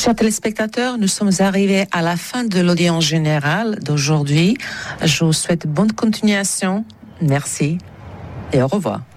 Chers téléspectateurs, nous sommes arrivés à la fin de l'audience générale d'aujourd'hui. Je vous souhaite bonne continuation. Merci et au revoir.